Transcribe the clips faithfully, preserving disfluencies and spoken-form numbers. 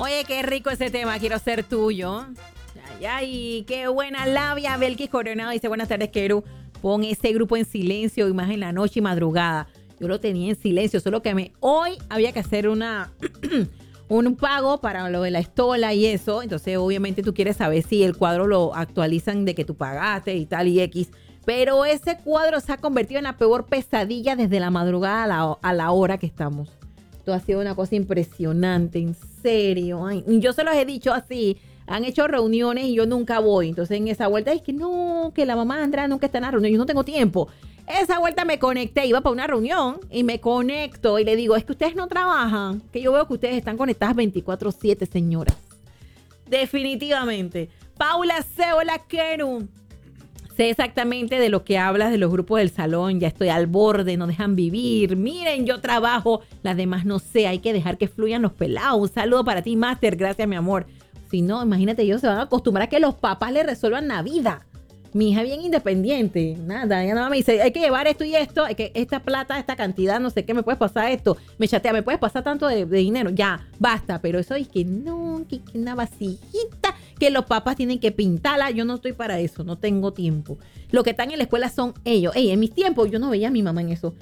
Oye, qué rico ese tema, quiero ser tuyo. Ay, ay, qué buena labia. Belkis Coronado dice, buenas tardes, Keru. Pon ese grupo en silencio y más en la noche y madrugada. Yo lo tenía en silencio, solo que me hoy había que hacer una un pago para lo de la estola y eso. Entonces, obviamente, tú quieres saber si el cuadro lo actualizan de que tú pagaste y tal y X. Pero ese cuadro se ha convertido en la peor pesadilla desde la madrugada a la, a la hora que estamos. Esto ha sido una cosa impresionante, en serio. Ay, yo se los he dicho así. Han hecho reuniones y yo nunca voy. Entonces, en esa vuelta es que no, que la mamá Andrea nunca está en la reunión. Yo no tengo tiempo. Esa vuelta me conecté, iba para una reunión y me conecto y le digo, es que ustedes no trabajan. Que yo veo que ustedes están conectadas veinticuatro siete, señoras. Definitivamente. Paula C. Hola, Keru. Sé exactamente de lo que hablas de los grupos del salón. Ya estoy al borde, no dejan vivir. Miren, yo trabajo. Las demás no sé, hay que dejar que fluyan los pelados. Un saludo para ti, Master. Gracias, mi amor. Si no, imagínate, ellos se van a acostumbrar a que los papás le resuelvan la vida. Mi hija bien independiente. Nada, ella nada más me dice, hay que llevar esto y esto, hay que esta plata, esta cantidad, no sé qué, me puedes pasar esto. Me chatea, me puedes pasar tanto de, de dinero. Ya, basta. Pero eso es que no, que, que una vasijita, que los papás tienen que pintarla. Yo no estoy para eso, no tengo tiempo. Lo que están en la escuela son ellos. Ey, en mis tiempos yo no veía a mi mamá en eso.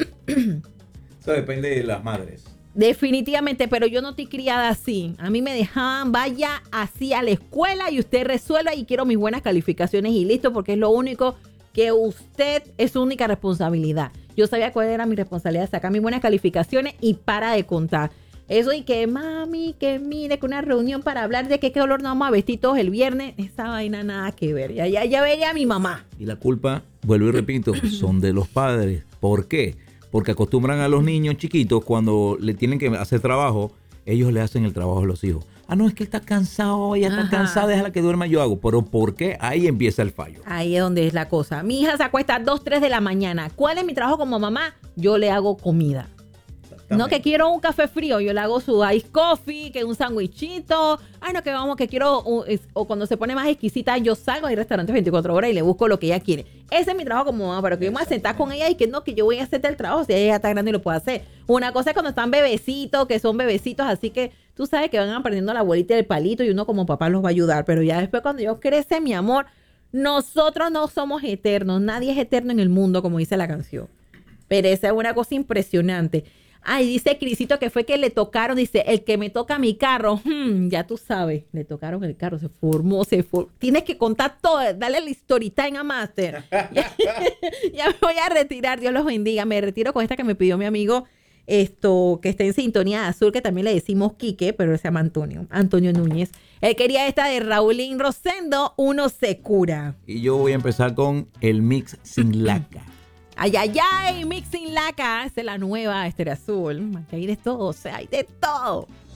Eso depende de las madres. Definitivamente, pero yo no estoy criada así. A mí me dejaban, vaya así a la escuela y usted resuelva y quiero mis buenas calificaciones y listo, porque es lo único que usted, es su única responsabilidad. Yo sabía cuál era mi responsabilidad, sacar mis buenas calificaciones y para de contar. Eso y que mami, que mire, que una reunión para hablar de qué color nos vamos a vestir todos el viernes, esa vaina nada que ver. Ya, ya, ya vería a mi mamá. Y la culpa, vuelvo y repito, son de los padres. ¿Por qué? Porque acostumbran a los niños chiquitos cuando le tienen que hacer trabajo, ellos le hacen el trabajo a los hijos. Ah, no, es que él está cansado, ella está Ajá. cansada, déjala que duerma, yo hago. Pero ¿por qué? Ahí empieza el fallo. Ahí es donde es la cosa. Mi hija se acuesta a dos, tres de la mañana. ¿Cuál es mi trabajo como mamá? Yo le hago comida. No que quiero un café frío, yo le hago su ice coffee, que un sándwichito. Ay, no, que vamos, que quiero, un, es, o cuando se pone más exquisita, yo salgo a restaurantes veinticuatro horas y le busco lo que ella quiere. Ese es mi trabajo como mamá, pero que yo me voy a sentar con ella y que no, que yo voy a hacerte el trabajo, si ella ya está grande y lo puede hacer. Una cosa es cuando están bebecitos, que son bebecitos, así que tú sabes que van aprendiendo la abuelita del palito y uno como papá los va a ayudar, pero ya después cuando ellos crecen, mi amor, nosotros no somos eternos, nadie es eterno en el mundo, como dice la canción. Pero esa es una cosa impresionante. Ay, dice Crisito que fue que le tocaron, dice, el que me toca mi carro, hmm, ya tú sabes, le tocaron el carro, se formó, se formó. Tienes que contar todo, dale el story time a Master. ya, ya me voy a retirar, Dios los bendiga. Me retiro con esta que me pidió mi amigo, esto, que está en sintonía azul, que también le decimos Quique, pero se llama Antonio, Antonio Núñez. Él quería esta de Raulín Rosendo, Uno se cura. Y yo voy a empezar con el mix sin laca. Ay, ay, ay, Mixing Laca, esta es la nueva Estéreo Azul. Aquí hay de todo, o sea, hay de todo.